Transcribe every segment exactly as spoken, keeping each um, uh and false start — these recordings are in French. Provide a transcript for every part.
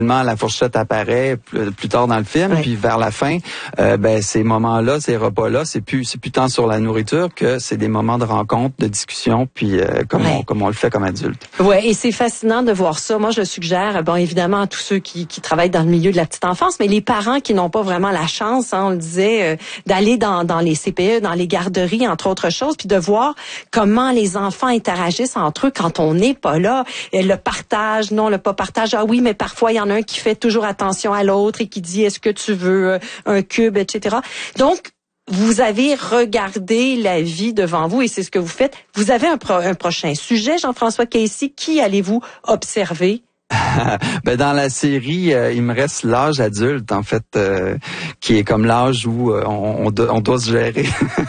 La fourchette apparaît plus, plus tard dans le film, oui. Puis vers la fin, euh, ben ces moments-là, ces repas-là, c'est plus c'est plus tant sur la nourriture que c'est des moments de rencontre, de discussion, puis euh, comme ouais. on comme on le fait comme adulte. Ouais, et c'est fascinant de voir ça. Moi, je le suggère, bon évidemment à tous ceux qui qui travaillent dans le milieu de la petite enfance, mais les parents qui n'ont pas vraiment la chance, hein, on le disait, euh, d'aller dans dans les C P E, dans les garderies, entre autres choses, puis de voir comment les enfants interagissent entre eux quand on n'est pas là. Et le partage, non, le pas partage. Ah oui, mais parfois il y en a un qui fait toujours attention à l'autre et qui dit est-ce que tu veux un cube, et cetera. Donc, vous avez regardé la vie devant vous et c'est ce que vous faites. Vous avez un, pro- un prochain sujet, Jean-François Casey. Qui allez-vous observer? Ben dans la série, euh, il me reste l'âge adulte en fait, euh, qui est comme l'âge où euh, on, on, doit, on doit se gérer.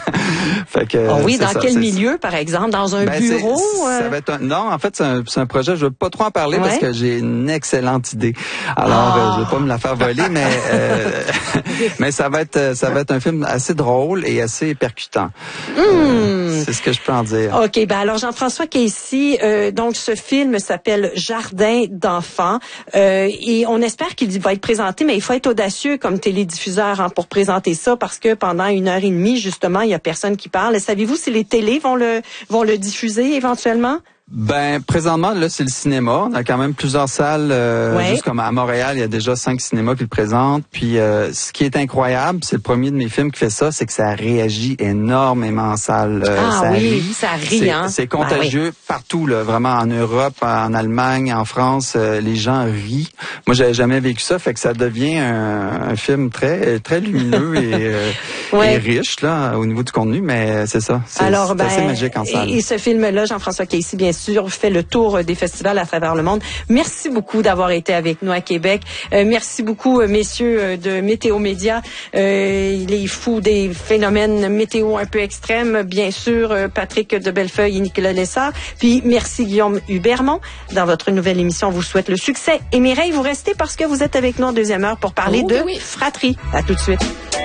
Fait que, oh oui, dans ça, quel c'est, milieu, par exemple, dans un ben bureau euh... ça va être un, Non, en fait, c'est un, c'est un projet. Je veux pas trop en parler ouais. parce que j'ai une excellente idée. Alors, ah. euh, je vais pas me la faire voler, mais euh, mais ça va être ça va être un film assez drôle et assez percutant. Mm. Euh, c'est ce que je peux en dire. Ok, ben alors Jean-François Casey, euh, donc ce film s'appelle Jardin d'enfants euh, et on espère qu'il va être présenté, mais il faut être audacieux comme télédiffuseur hein, pour présenter ça parce que pendant une heure et demie justement, il y a personne qui parle. Savez-vous si les télés vont le vont le diffuser éventuellement? Ben présentement là c'est le cinéma. On a quand même plusieurs salles, euh, ouais. juste comme à Montréal, il y a déjà cinq cinémas qui le présentent. Puis euh, ce qui est incroyable, c'est le premier de mes films qui fait ça, c'est que ça réagit énormément en salle. Euh, ah ça oui, rit. ça rit c'est, hein. C'est contagieux ben, oui. partout là, vraiment en Europe, en Allemagne, en France, euh, les gens rient. Moi j'avais jamais vécu ça, fait que ça devient un, un film très très lumineux et, euh, ouais. et riche là au niveau du contenu, mais c'est ça. C'est, Alors c'est ben, assez magique en salle. Et, et ce film-là, Jean-François Casey, bien sûr, fait le tour des festivals à travers le monde. Merci beaucoup d'avoir été avec nous à Québec. Euh, merci beaucoup, messieurs de Météo Média, euh, les fous des phénomènes météo un peu extrêmes, bien sûr, Patrick de Bellefeuille et Nicolas Lessard. Puis merci Guillaume Hubermont. Dans votre nouvelle émission, on vous souhaite le succès. Et Mireille, vous restez parce que vous êtes avec nous en deuxième heure pour parler oh, de oui. fratrie. À tout de suite.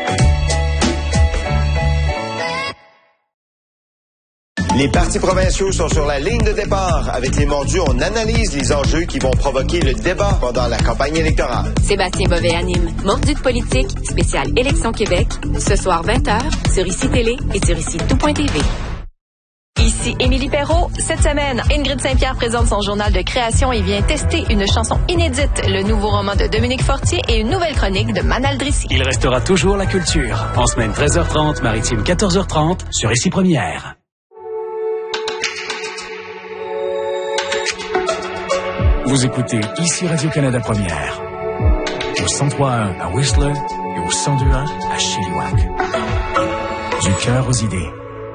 Les partis provinciaux sont sur la ligne de départ. Avec les mordus, on analyse les enjeux qui vont provoquer le débat pendant la campagne électorale. Sébastien Bovet anime Mordu de politique, spécial Élection Québec, ce soir vingt heures, sur Ici Télé et sur ici tout point t v. Ici Émilie Perrault. Cette semaine, Ingrid Saint-Pierre présente son journal de création et vient tester une chanson inédite, le nouveau roman de Dominique Fortier et une nouvelle chronique de Manal Drissi. Il restera toujours la culture. En semaine treize heures trente, maritime quatorze heures trente, sur Ici Première. Vous écoutez Ici Radio-Canada Première. Au cent trois point un à Whistler et au cent deux point un à Chilliwack. Du cœur aux idées.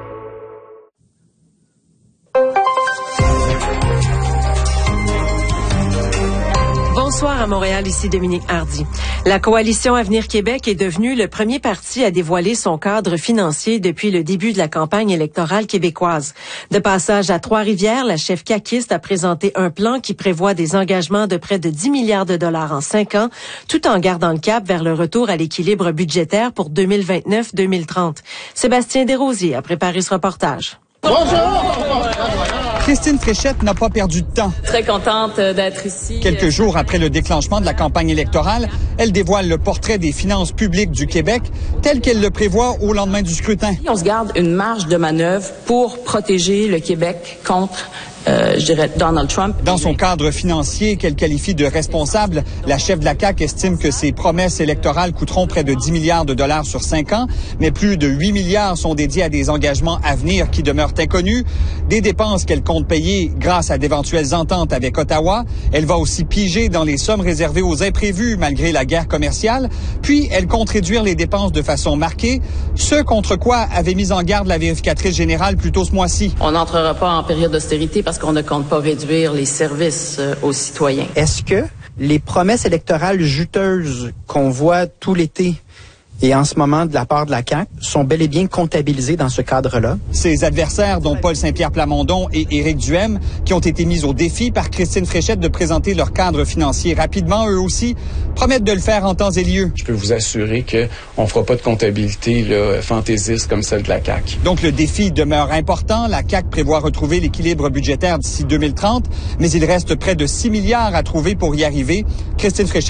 Bonsoir à Montréal, ici Dominique Hardy. La coalition Avenir Québec est devenue le premier parti à dévoiler son cadre financier depuis le début de la campagne électorale québécoise. De passage à Trois-Rivières, la chef caquiste a présenté un plan qui prévoit des engagements de près de dix milliards de dollars en cinq ans, tout en gardant le cap vers le retour à l'équilibre budgétaire pour deux mille vingt-neuf deux mille trente. Sébastien Desrosiers a préparé ce reportage. Bonjour! Christine Fréchette n'a pas perdu de temps. Très contente d'être ici. Quelques jours après le déclenchement de la campagne électorale, elle dévoile le portrait des finances publiques du Québec tel qu'elle le prévoit au lendemain du scrutin. On se garde une marge de manœuvre pour protéger le Québec contre Euh, je dirais Donald Trump. Dans son cadre financier qu'elle qualifie de responsable, la chef de la C A Q estime que ses promesses électorales coûteront près de dix milliards de dollars sur cinq ans, mais plus de huit milliards sont dédiés à des engagements à venir qui demeurent inconnus, des dépenses qu'elle compte payer grâce à d'éventuelles ententes avec Ottawa. Elle va aussi piger dans les sommes réservées aux imprévus malgré la guerre commerciale, puis elle compte réduire les dépenses de façon marquée, ce contre quoi avait mis en garde la vérificatrice générale plus tôt ce mois-ci. On n'entrera pas en période d'austérité parce qu'on ne compte pas réduire les services euh, aux citoyens. Est-ce que les promesses électorales juteuses qu'on voit tout l'été et en ce moment de la part de la C A Q sont bel et bien comptabilisés dans ce cadre-là? Ses adversaires, dont Paul Saint-Pierre Plamondon et Éric Duhem, qui ont été mis au défi par Christine Fréchette de présenter leur cadre financier rapidement, eux aussi, promettent de le faire en temps et lieu. Je peux vous assurer qu'on ne fera pas de comptabilité là, fantaisiste comme celle de la C A Q. Donc le défi demeure important. La C A Q prévoit retrouver l'équilibre budgétaire d'ici deux mille trente, mais il reste près de six milliards à trouver pour y arriver. Christine Fréchette